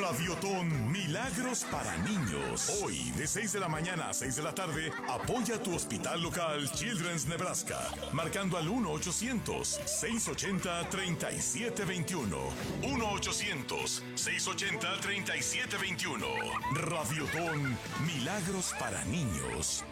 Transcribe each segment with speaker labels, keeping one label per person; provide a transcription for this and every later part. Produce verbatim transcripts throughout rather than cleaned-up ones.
Speaker 1: Radiotón Milagros para Niños. Hoy, de seis de la mañana a seis de la tarde, apoya tu hospital local Children's Nebraska, marcando al uno ochocientos, seiscientos ochenta, treinta y siete veintiuno. uno ochocientos, seiscientos ochenta, treinta y siete veintiuno. Radiotón Milagros para Niños.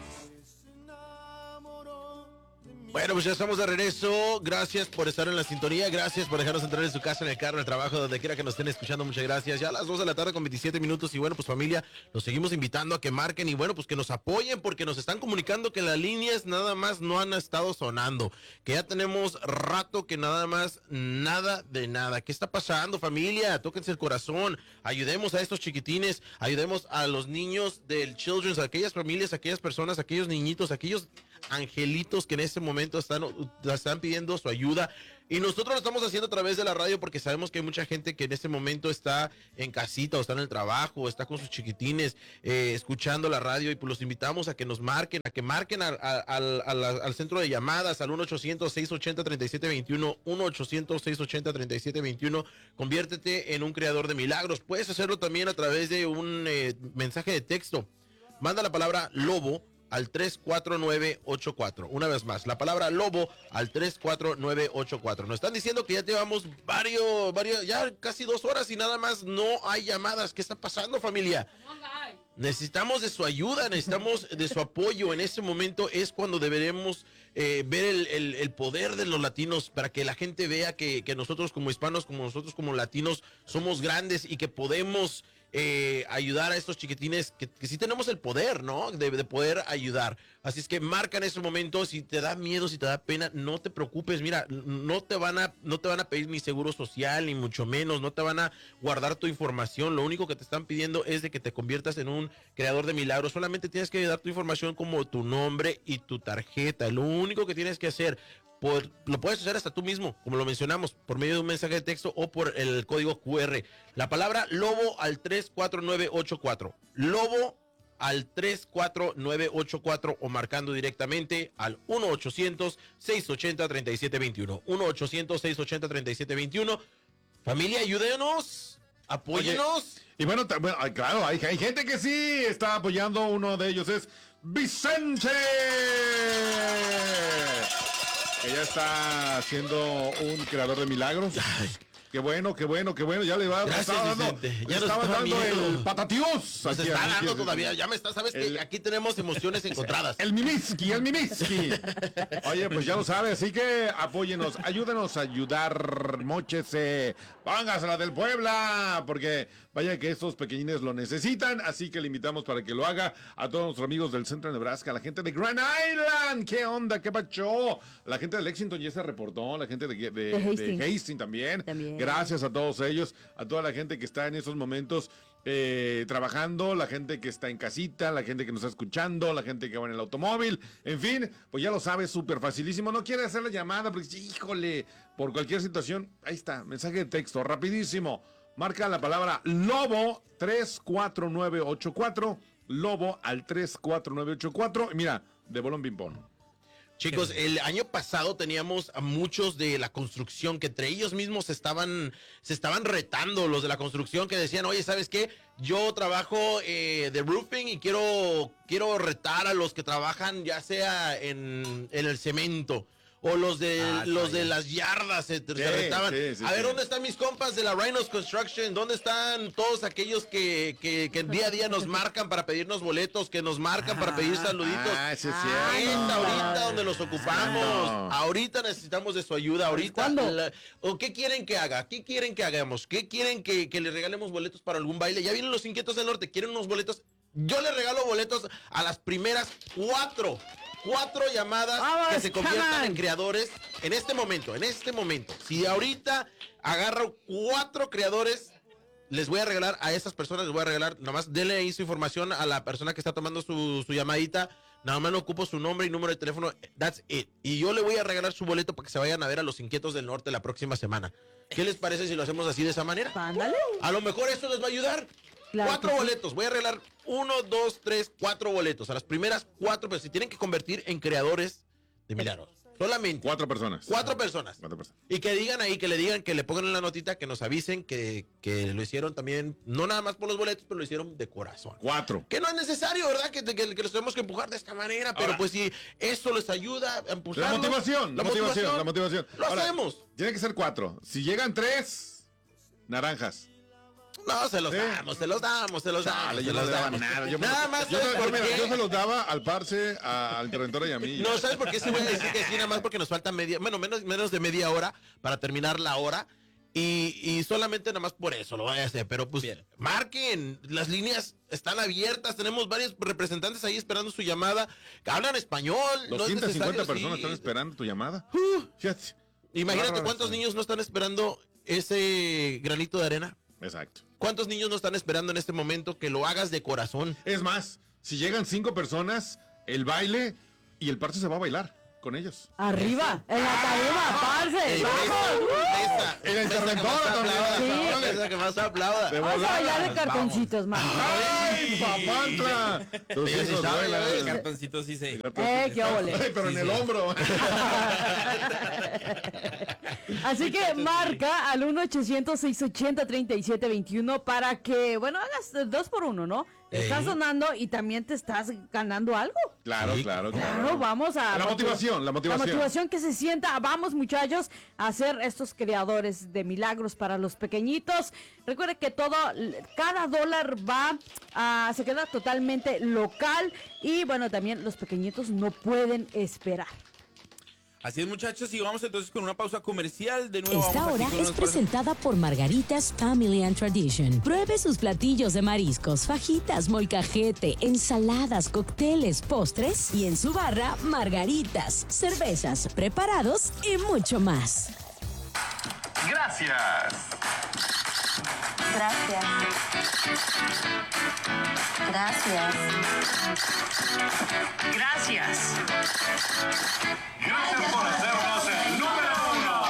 Speaker 2: Bueno, pues ya estamos de regreso. Gracias por estar en la sintonía. Gracias por dejarnos entrar en su casa, en el carro, en el trabajo, donde quiera que nos estén escuchando. Muchas gracias. Ya a las dos de la tarde con veintisiete minutos. Y bueno, pues familia, los seguimos invitando a que marquen y bueno, pues que nos apoyen porque nos están comunicando que las líneas nada más no han estado sonando. Que ya tenemos rato que nada más, nada de nada. ¿Qué está pasando, familia? Tóquense el corazón. Ayudemos a estos chiquitines. Ayudemos a los niños del Children's, a aquellas familias, a aquellas personas, a aquellos niñitos, a aquellos angelitos que en este momento están, están pidiendo su ayuda, y nosotros lo estamos haciendo a través de la radio porque sabemos que hay mucha gente que en este momento está en casita o está en el trabajo, o está con sus chiquitines eh, escuchando la radio, y pues los invitamos a que nos marquen, a que marquen al, al, al, al centro de llamadas al uno ochocientos, seiscientos ochenta, treinta y siete veintiuno, uno ochocientos, seiscientos ochenta, treinta y siete veintiuno. Conviértete en un creador de milagros. Puedes hacerlo también a través de un eh, mensaje de texto. Manda la palabra lobo al tres cuatro nueve ocho cuatro. Una vez más, la palabra lobo al tres cuatro nueve ocho cuatro. Nos están diciendo que ya llevamos varios, varios, ya casi dos horas y nada más no hay llamadas. ¿Qué está pasando, familia? Necesitamos de su ayuda, necesitamos de su apoyo. En este momento es cuando deberemos eh, ver el, el, el poder de los latinos, para que la gente vea que, que nosotros como hispanos, como nosotros como latinos, somos grandes y que podemos eh, ayudar a estos chiquitines, que, que sí tenemos el poder, ¿no? De, de poder ayudar. Así es que marca en ese momento. Si te da miedo, si te da pena, no te preocupes. Mira, no te van a, no te van a pedir ni seguro social, ni mucho menos. No te van a guardar tu información. Lo único que te están pidiendo es de que te conviertas en un creador de milagros. Solamente tienes que dar tu información como tu nombre y tu tarjeta. Lo único que tienes que hacer, por, lo puedes hacer hasta tú mismo, como lo mencionamos, por medio de un mensaje de texto o por el código cu erre. La palabra lobo al tres cuatro nueve ocho cuatro. Lobo al tres cuatro nueve ocho cuatro, o marcando directamente al uno ochocientos, seiscientos ochenta, treinta y siete veintiuno. uno ochocientos, seiscientos ochenta, treinta y siete veintiuno. Familia, ayúdenos. Apóyenos.
Speaker 3: Oye, y bueno, bueno, claro, hay, hay gente que sí está apoyando. Uno de ellos es Vicente, que ya está siendo un creador de milagros. Ay. Qué bueno, qué bueno, qué bueno. Ya le va
Speaker 2: Gracias,
Speaker 3: estaba dando,
Speaker 2: Vicente.
Speaker 3: ya le estaba dando
Speaker 2: miedo.
Speaker 3: el patatiós.
Speaker 2: Nos está dando todavía. Ya me está, sabes
Speaker 3: el,
Speaker 2: que aquí tenemos emociones encontradas.
Speaker 3: El mimiski, el mimiski. Oye, pues ya lo sabe, así que apóyenos, ayúdenos a ayudar. Móchese, póngasela del Puebla, porque vaya que estos pequeñines lo necesitan. Así que le invitamos para que lo haga a todos nuestros amigos del centro de Nebraska, la gente de Grand Island. ¿Qué onda? ¿Qué pacho? La gente de Lexington ya se reportó, la gente de, de, de, Hastings. de Hastings también. también. Gracias a todos ellos, a toda la gente que está en estos momentos eh, trabajando, la gente que está en casita, la gente que nos está escuchando, la gente que va en el automóvil, en fin, pues ya lo sabes, súper facilísimo. No quiere hacer la llamada porque, híjole, por cualquier situación, ahí está, mensaje de texto, rapidísimo. Marca la palabra lobo tres cuatro nueve ocho cuatro, lobo al tres cuatro nueve ocho cuatro, y mira, de bolón ping-pong.
Speaker 2: Chicos, el año pasado teníamos a muchos de la construcción que entre ellos mismos se estaban, se estaban retando, los de la construcción, que decían, oye, ¿sabes qué? Yo trabajo eh, de roofing y quiero, quiero retar a los que trabajan ya sea en, en el cemento. O los de ah, los de las yardas se, sí, se retaban. Sí, sí, a ver, sí. ¿Dónde están mis compas de la Rhinos Construction? ¿Dónde están todos aquellos que, que, que día a día nos marcan para pedirnos boletos, que nos marcan ah, para pedir saluditos?
Speaker 3: Ah, sí, sí.
Speaker 2: Ahorita, ahorita donde los ocupamos. No. Ahorita necesitamos de su ayuda. Ahorita. La, ¿O qué quieren que haga? ¿Qué quieren que hagamos? ¿Qué quieren que, que les regalemos boletos para algún baile? Ya vienen los Inquietos del Norte. ¿Quieren unos boletos? Yo les regalo boletos a las primeras cuatro. Cuatro llamadas Vamos, que se conviertan en creadores en este momento, en este momento. Si ahorita agarro cuatro creadores, les voy a regalar a esas personas, les voy a regalar, nada más denle ahí su información a la persona que está tomando su, su llamadita. Nada más no ocupo su nombre y número de teléfono, that's it. Y yo le voy a regalar su boleto para que se vayan a ver a los Inquietos del Norte la próxima semana. ¿Qué les parece si lo hacemos así de esa manera?
Speaker 4: Ándale.
Speaker 2: A lo mejor esto les va a ayudar. Claro cuatro sí. boletos, voy a regalar uno, dos, tres, cuatro boletos. A las primeras cuatro, pero si tienen que convertir en creadores de milagros. Solamente.
Speaker 3: Cuatro personas.
Speaker 2: Cuatro personas.
Speaker 3: Cuatro personas.
Speaker 2: Y que digan ahí, que le digan, que le pongan en la notita, que nos avisen que, que lo hicieron también, no nada más por los boletos, pero lo hicieron de corazón.
Speaker 3: Cuatro.
Speaker 2: Que no es necesario, ¿verdad? Que, que, que los tenemos que empujar de esta manera, pero
Speaker 3: Ahora,
Speaker 2: pues si eso les ayuda a empujar.
Speaker 3: La motivación, la motivación, la motivación.
Speaker 2: Lo
Speaker 3: Ahora,
Speaker 2: hacemos.
Speaker 3: Tiene que ser cuatro. Si llegan tres, naranjas.
Speaker 2: No, se los
Speaker 3: ¿Sí?
Speaker 2: damos, se los damos, se los damos.
Speaker 3: Chale,
Speaker 2: se
Speaker 3: yo no
Speaker 2: los
Speaker 3: le daba
Speaker 2: damos.
Speaker 3: nada. Yo me
Speaker 2: Nada
Speaker 3: lo-
Speaker 2: más,
Speaker 3: yo,
Speaker 2: ¿sabes
Speaker 3: se-
Speaker 2: por
Speaker 3: mira,
Speaker 2: qué?
Speaker 3: yo se los daba al parce, a- al interventor y a mí.
Speaker 2: No, ¿sabes por qué? Sí voy a decir que sí, nada más porque nos falta media, bueno, menos, menos de media hora para terminar la hora. Y, y solamente nada más por eso lo voy a hacer. Pero pues
Speaker 4: Bien.
Speaker 2: marquen, las líneas están abiertas, tenemos varios representantes ahí esperando su llamada, que hablan español. no es
Speaker 3: doscientas cincuenta
Speaker 2: necesario,
Speaker 3: personas
Speaker 2: sí.
Speaker 3: están esperando tu llamada.
Speaker 2: Uh,
Speaker 3: Fíjate.
Speaker 2: imagínate
Speaker 3: Bárbaro,
Speaker 2: cuántos
Speaker 3: sí.
Speaker 2: niños no están esperando ese granito de arena.
Speaker 3: Exacto.
Speaker 2: ¿Cuántos niños no están esperando en este momento que lo hagas de corazón?
Speaker 3: Es más, si llegan cinco personas, el baile y el parce se va a bailar con ellos.
Speaker 5: Arriba, en la tarima, parce.
Speaker 2: Ey,
Speaker 5: ¡Vamos!
Speaker 2: mesa,
Speaker 3: Y la
Speaker 2: mesa que
Speaker 3: interventora
Speaker 2: más
Speaker 3: también.
Speaker 2: aplauda,
Speaker 5: Sí.
Speaker 2: mesa que más aplauda.
Speaker 3: De
Speaker 5: Vamos a
Speaker 3: volada.
Speaker 5: bailar de cartoncitos, man.
Speaker 3: ¡Ay, papantla! Tus
Speaker 2: Ella sí
Speaker 3: hijos
Speaker 2: sabe,
Speaker 3: bailan.
Speaker 2: ya ves.
Speaker 4: El cartoncito sí se...
Speaker 5: Eh, qué óvole.
Speaker 3: Ay, pero en el hombro.
Speaker 5: Así que marca al uno ochocientos, seiscientos ochenta, treinta y siete veintiuno para que, bueno, hagas dos por uno, ¿no? Estás
Speaker 2: Ey.
Speaker 5: sonando y también te estás ganando algo.
Speaker 3: Claro,
Speaker 2: Sí.
Speaker 3: claro,
Speaker 5: Claro,
Speaker 3: claro.
Speaker 5: vamos a...
Speaker 3: La motivación, la motivación.
Speaker 5: La motivación que se sienta. Vamos, muchachos, a ser estos creadores de milagros para los pequeñitos. Recuerde que todo, cada dólar va a... se queda totalmente local. Y, bueno, también los pequeñitos no pueden esperar.
Speaker 4: Así es, muchachos, y vamos entonces con una pausa comercial. De nuevo,
Speaker 6: Esta
Speaker 4: vamos aquí
Speaker 6: hora
Speaker 4: con
Speaker 6: es
Speaker 4: unos-
Speaker 6: presentada por Margaritas Family and Tradition. Pruebe sus platillos de mariscos, fajitas, molcajete, ensaladas, cócteles, postres y en su barra, margaritas, cervezas, preparados y mucho más.
Speaker 7: Gracias.
Speaker 8: Gracias. Gracias.
Speaker 7: Gracias. Gracias por hacernos el número uno.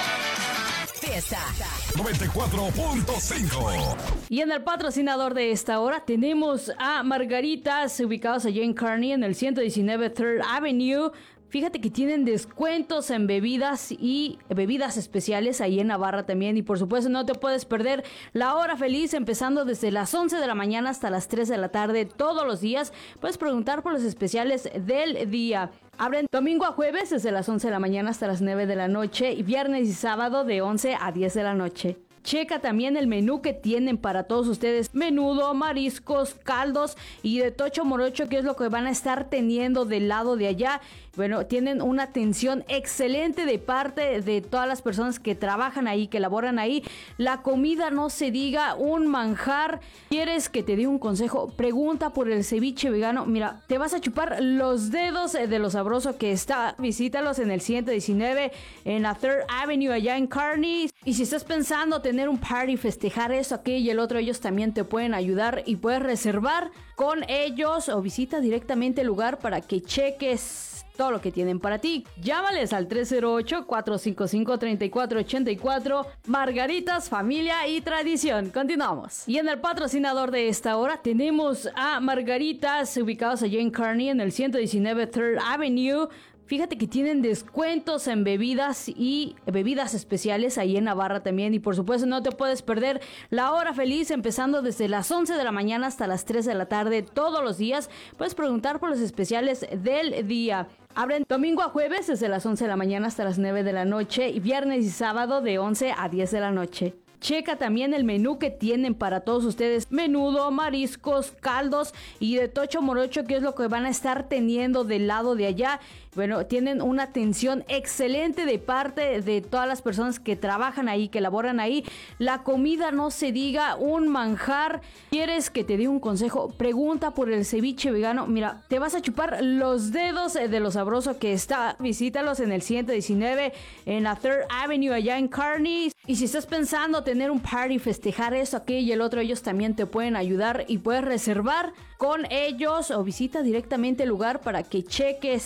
Speaker 6: Fiesta.
Speaker 1: noventa y cuatro punto cinco.
Speaker 5: Y en el patrocinador de esta hora tenemos a Margaritas, ubicados allá en Kearney, en el ciento diecinueve Third Avenue. Fíjate que tienen descuentos en bebidas y bebidas especiales ahí en Navarra también. Y por supuesto no te puedes perder la hora feliz empezando desde las once de la mañana hasta las tres de la tarde todos los días. Puedes preguntar por los especiales del día. Abren domingo a jueves desde las once de la mañana hasta las nueve de la noche y viernes y sábado de once a diez de la noche. Checa también el menú que tienen para todos ustedes. Menudo, mariscos, caldos y de tocho morocho, que es lo que van a estar teniendo del lado de allá. Bueno, tienen una atención excelente de parte de todas las personas que trabajan ahí, que laboran ahí. La comida, no se diga, un manjar. ¿Quieres que te dé un consejo? Pregunta por el ceviche vegano. Mira, te vas a chupar los dedos de lo sabroso que está. Visítalos en el ciento diecinueve en la Third Avenue allá en Kearney. Y si estás pensando tener un party, festejar eso, aquello y el otro, ellos también te pueden ayudar y puedes reservar con ellos o visita directamente el lugar para que cheques todo lo que tienen para ti. Llámales al tres cero ocho, cuatro cinco cinco, tres cuatro ocho cuatro. Margaritas, familia y tradición. Continuamos. Y en el patrocinador de esta hora tenemos a Margaritas, ubicados allá en Kearney, en el ciento diecinueve Third Avenue. Fíjate que tienen descuentos en bebidas y bebidas especiales ahí en Navarra también. Y por supuesto no te puedes perder la hora feliz empezando desde las once de la mañana hasta las tres de la tarde todos los días. Puedes preguntar por los especiales del día. Abren domingo a jueves desde las once de la mañana hasta las nueve de la noche y viernes y sábado de once a diez de la noche. Checa también el menú que tienen para todos ustedes. Menudo, mariscos, caldos y de tocho morocho, que es lo que van a estar teniendo del lado de allá. Bueno, tienen una atención excelente de parte de todas las personas que trabajan ahí, que laboran ahí. La comida, no se diga, un manjar. ¿Quieres que te dé un consejo? Pregunta por el ceviche vegano. Mira, te vas a chupar los dedos de lo sabroso que está. Visítalos en el ciento diecinueve en la Third Avenue allá en Kearney. Y si estás pensando tener un party, festejar eso, aquello y el otro, ellos también te pueden ayudar y puedes reservar con ellos o visita directamente el lugar para que cheques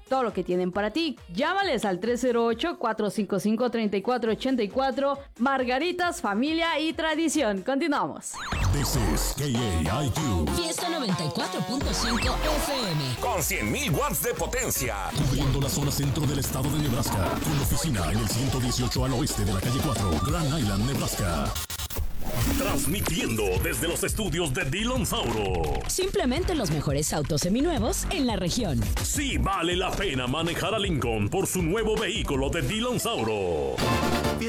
Speaker 5: todo lo que tienen para ti. Llámales al tres cero ocho, cuatro cinco cinco, tres cuatro ocho cuatro. Margaritas, familia y tradición. Continuamos.
Speaker 8: This is K A I Q.
Speaker 6: Fiesta noventa y cuatro punto cinco F M.
Speaker 9: Con cien mil watts de potencia.
Speaker 8: Cubriendo la zona centro del estado de Nebraska. Con oficina en el ciento dieciocho al oeste de la calle cuatro, Grand Island, Nebraska. Transmitiendo desde los estudios de Dillon Sauro.
Speaker 6: Simplemente los mejores autos seminuevos en la región.
Speaker 8: Sí vale la pena manejar a Lincoln por su nuevo vehículo de Dillon Sauro.